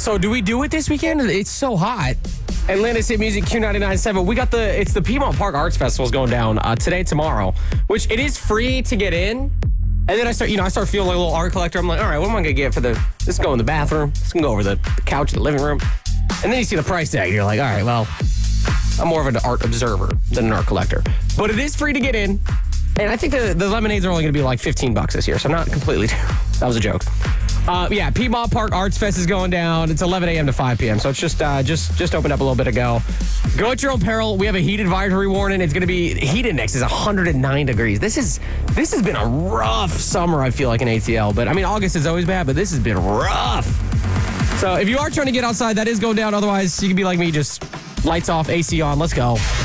So do we do it this weekend? It's so hot. Atlanta City Music Q99.7. We got it's the Piedmont Park Arts Festival's going down today, tomorrow, which it is free to get in. And then I start feeling like a little art collector. I'm like, all right, what am I going to get for this go in the bathroom. This can go over the couch in the living room. And then you see the price tag and you're like, all right, well, I'm more of an art observer than an art collector. But it is free to get in. And I think the lemonades are only going to be like $15 this year. So not completely. That was a joke. Piedmont Park Arts Fest is going down. It's 11 a.m. to 5 p.m. So it's just opened up a little bit ago. Go at your own peril. We have a heat advisory warning. It's going to be, heat index is 109 degrees. This has been a rough summer, I feel like, in ATL. But I mean, August is always bad, but this has been rough. So if you are trying to get outside, that is going down. Otherwise, you can be like me, just lights off, AC on. Let's go.